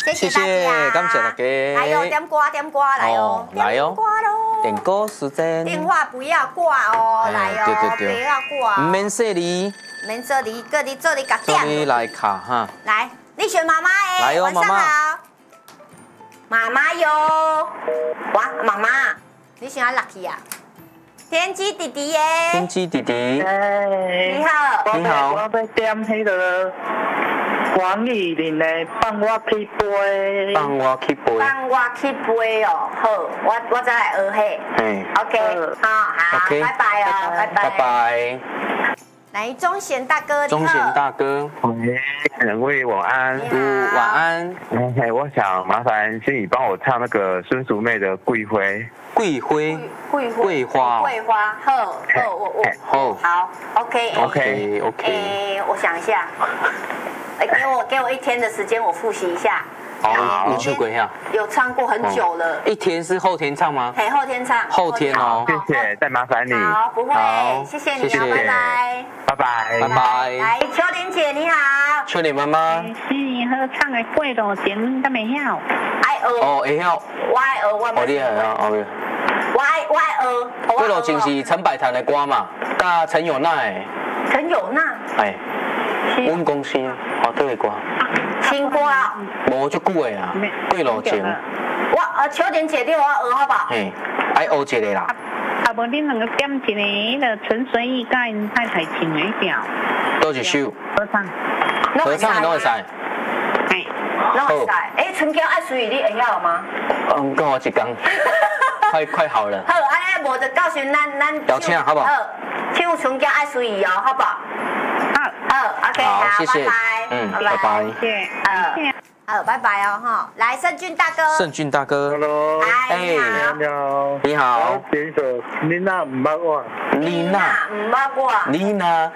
谢谢大家， 感谢大家。 来哦，点歌来哦， 来哦， 点歌喽。 点歌时间。 电话不要挂哦，来哦，不要挂哦。 唔免说你， 免说你，个你做你甲点。 做你来卡哈。 来，你选妈妈哎， 来哟， 晚上好。妈妈哟，哇，妈妈，你喜欢 Lucky 啊？天机弟弟耶， 天机弟弟， 你好， 你好。 我要点迄个黄义玲的《放我去飞》。 放我去飞。 放我去飞哦，好，我再来学嘿。 嘿 OK， 好，拜拜哦，拜拜。 拜拜。 来，钟贤大哥， 钟贤大哥， 喂，两位晚安。 晚安。 我想麻烦心里帮我唱那个孙淑妹的《桂花》。 桂花， 好 ，OK， 我想一下，给我一天的时间，我复习一下。 好，你去过呀？ 有唱过很久了。 一天是后天唱吗？ 嘿，后天唱。 后天哦， 谢谢，再麻烦你。 好，不会，谢谢你啊，拜拜。 拜拜。 拜拜。 来，秋玲姐你好。 秋玲妈妈。 是合唱的过路前敢会晓？ 爱学。 哦，会晓。 我爱学，我好厉害啊！好厉害。 我爱学。 过路前是陈百潭的歌嘛，甲陈友娜的。 陈友娜。 哎，阮公司好多的歌。 新歌啊。 无足久的啊，过路前。 我秋玲姐你我学好不好？ 嘿，爱学一个啦。 啊，无恁两个点一个迄个陈水义甲因太太唱的调。 倒一首。 合唱。 合唱拢会使。 哎。 拢会使。哎，春娇爱水你会晓吗？ 跟我一讲。快好了。 好，安尼无就教训咱。 邀请好不好？ 好，唱春娇爱水伊哦，好不好？好 ，OK， 好， 谢谢。 拜拜。 拜拜。 谢谢。 好，拜拜哦，哈。来，盛俊大哥。 盛俊大哥。 Hello。 哎， 你好。 你好。 我点一首《你那唔捌我》。 你那唔捌我。 你那，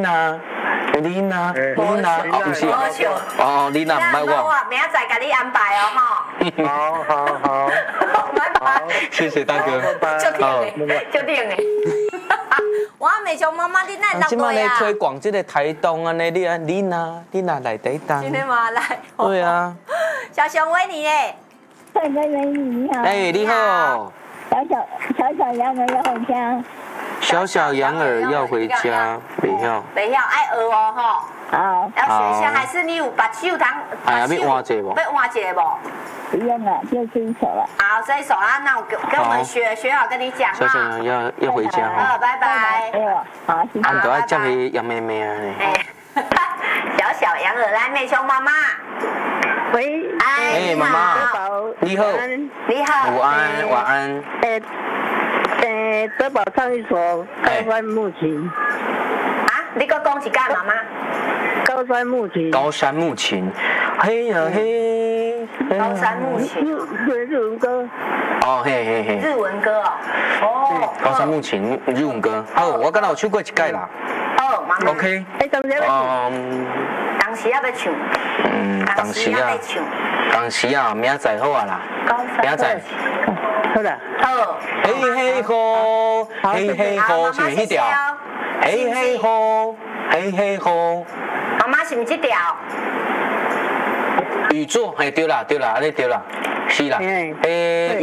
哦，不是哦，你那唔捌我。 明仔载给你安排哦，哈。 好。 拜拜。 谢谢大哥。 就定的。我美琼妈妈你哪来？ 今麦咧推广这个台东安尼，你那来台东。 今天嘛来。 对啊。 小熊维尼耶。 帅哥美女你好。 哎，你好。 小羊儿要回家。 小羊儿要回家，袂晓。 袂晓，爱学哦，吼。 好。 要学一下，还是你有把手糖？ 哎呀，要换一个无？ 要换一个无？ 不用了，就这一首了。 好，这一首啊，那我跟我们学好跟你讲啊。 小羊要回家哈。 好，拜拜。 好，谢谢。 俺都爱叫佢杨妹妹啊。 小羊儿来，美琼妈妈。 喂。 哎，妈妈。你好。 你好。 晚安。 德宝唱一首《高山木琴》。 啊，你搁讲一下妈妈。 高山木琴。 高山木琴。嘿呀嘿。 高山木琴。 日文歌。 哦嘿。 日文歌哦。 高山木琴日文歌。好，我刚才有唱过一届啦。 哦，妈妈。 OK。 当时要唱。 当时要唱。 当时啊，明仔载好啊啦。明仔载。 好了。 好。 嘿吼，嘿吼，是毋是迄条？嘿吼。 妈妈是毋是这条？ 宇宙，嘿对啦，安尼对啦，是啦。